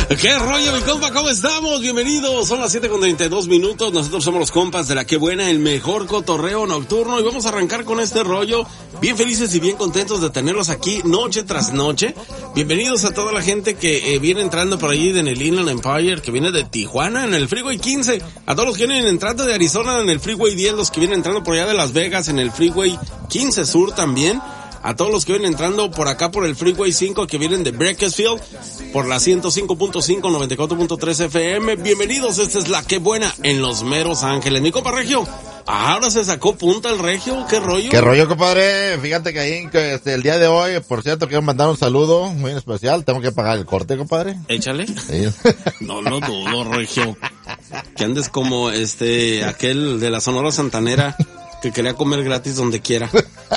¿Qué rollo, mi compa? ¿Cómo estamos? Bienvenidos. Son las 7:32. Nosotros somos los compas de La Que Buena, el mejor cotorreo nocturno. Y vamos a arrancar con este rollo. Bien felices y bien contentos de tenerlos aquí noche tras noche. Bienvenidos a toda la gente que viene entrando por allí en el Inland Empire, que viene de Tijuana en el Freeway 15. A todos los que vienen entrando de Arizona en el Freeway 10, los que vienen entrando por allá de Las Vegas en el Freeway 15 Sur también. A todos los que vienen entrando por acá por el Freeway 5, que vienen de Bakersfield, por la 105.5, 94.3 FM. Bienvenidos, esta es La Que Buena en Los Meros Ángeles. Mi compa Regio, ahora se sacó punta el Regio, ¿qué rollo? ¿Qué rollo, compadre? Fíjate que ahí, el día de hoy, por cierto, quiero mandar un saludo muy especial. Tengo que pagar el corte, compadre. Échale. Sí. No lo dudo, Regio. Que andes como aquel de la Sonora Santanera que quería comer gratis donde quiera.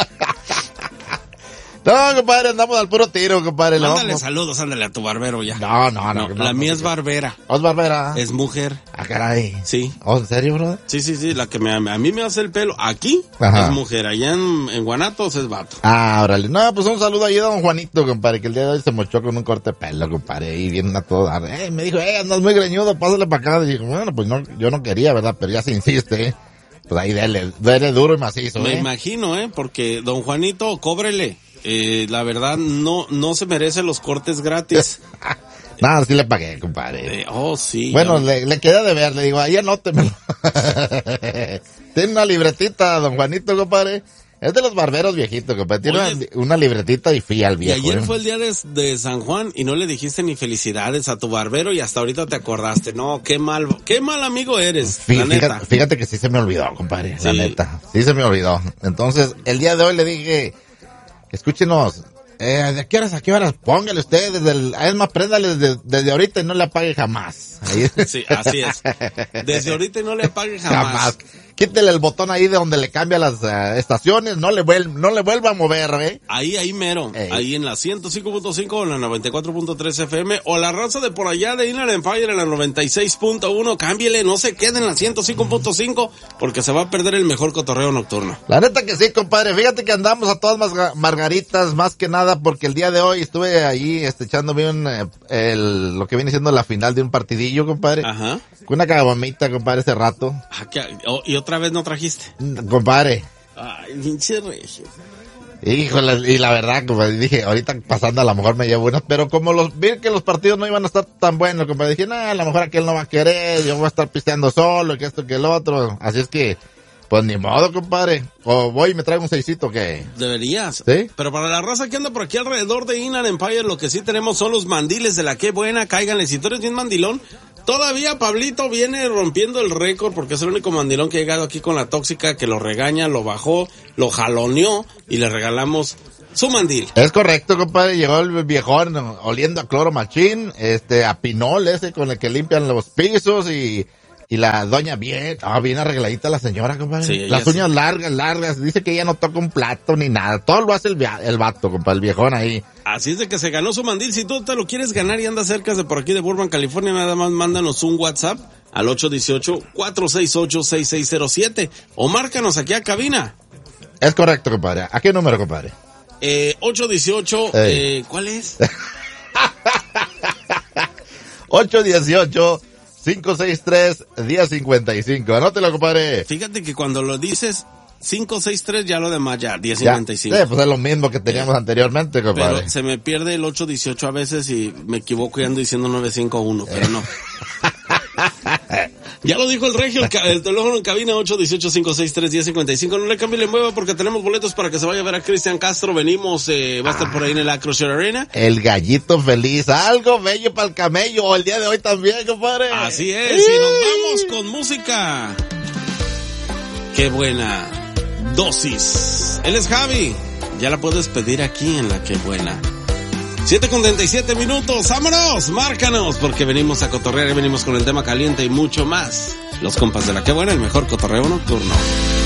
No, compadre, andamos al puro tiro, compadre. Mándale saludos, ándale a tu barbero ya. No. La mía es barbera. ¿Es barbera? Es mujer. Ah, caray. Sí. ¿Oh, en serio, bro? Sí, la que a mí me hace el pelo aquí. Ajá. Es mujer, allá en Guanatos es vato. Ah, órale. No, pues un saludo ahí a don Juanito, compadre, que el día de hoy se mochó con un corte de pelo, compadre, y viene a todo dar. Me dijo, andas muy greñudo, pásale para acá. Y dije, bueno, pues no, yo no quería, ¿verdad? Pero ya se insiste, Pues ahí dele duro y macizo, Me imagino, porque don Juanito, cóbrele. La verdad, no se merece los cortes gratis. Nada, sí le pagué, compadre. Sí. Bueno, le quedé de ver, le digo, ahí anótemelo. Tiene una libretita, don Juanito, compadre. Es de los barberos viejitos, compadre. Tiene una libretita y fui al viejo. Y ayer fue el día de San Juan y no le dijiste ni felicidades a tu barbero y hasta ahorita te acordaste. No, qué mal amigo eres, la neta. Fíjate que sí se me olvidó, compadre, la neta. Sí se me olvidó. Entonces, el día de hoy le dije, escúchenos, ¿de qué horas a qué horas? Póngale usted es más, préndale desde ahorita y no le apague jamás. Sí, así es. Desde ahorita y no le apague jamás. Quítele el botón ahí de donde le cambia las estaciones, no le vuelva a mover, Ahí mero. Ahí en la 105.5 o en la 94.3 FM o la raza de por allá de Inland Empire en la 96.1, cámbiele, no se quede en la 105.5 porque se va a perder el mejor cotorreo nocturno. La neta que sí, compadre. Fíjate que andamos a todas margaritas, más que nada porque el día de hoy estuve ahí echando lo que viene siendo la final de un partidillo, compadre. Ajá. Con una caguamita, compadre, ese rato. ¿Y otra vez no trajiste? Compadre. Ay, pinche Regio. Híjole, y la verdad, compadre, dije, ahorita pasando a lo mejor me llevo unas, pero como vi que los partidos no iban a estar tan buenos, compadre, dije, a lo mejor aquel no va a querer, yo voy a estar pisteando solo, que esto, que el otro. Así es que, pues ni modo, compadre. O voy y me traigo un seisito, ¿qué? Deberías. ¿Sí? Pero para la raza que anda por aquí alrededor de Inland Empire, lo que sí tenemos son los mandiles de La Que Buena. Cáiganle, si tú eres bien mandilón. Todavía Pablito viene rompiendo el récord porque es el único mandilón que ha llegado aquí con la tóxica, que lo regaña, lo bajó, lo jaloneó y le regalamos su mandil. Es correcto, compadre. Llegó el viejón oliendo a cloro machín, a pinol ese con el que limpian los pisos y la doña bien arregladita la señora, compadre. Sí, las uñas largas. Dice que ella no toca un plato ni nada. Todo lo hace el vato, compadre, el viejón ahí. Así es de que se ganó su mandil. Si tú te lo quieres ganar y andas cerca de por aquí de Burbank, California, nada más mándanos un WhatsApp al 818-468-6607 o márcanos aquí a cabina. Es correcto, compadre. ¿A qué número, compadre? 818, ¿cuál es? 818-563-1055. Anótelo, compadre. Fíjate que cuando lo dices 563 ya lo demás ya 1055. Sí, pues es lo mismo que teníamos anteriormente, compadre. Pero se me pierde el 818 a veces y me equivoco y ando diciendo 951, pero no. Ya lo dijo el Regio, el teléfono en cabina 818-563-1055. No le cambie, le mueva porque tenemos boletos para que se vaya a ver a Cristian Castro. Venimos, va a estar por ahí en el Acroshare Arena. El gallito feliz, algo bello para el camello el día de hoy también, compadre. Así es, y nos vamos con música. Qué buena dosis. Él es Javi, ya la puedes pedir aquí en La Que Buena. 7:37. ¡Vámonos! Márcanos, porque venimos a cotorrear y venimos con el tema caliente y mucho más. Los compas de La Que Buena, el mejor cotorreo nocturno.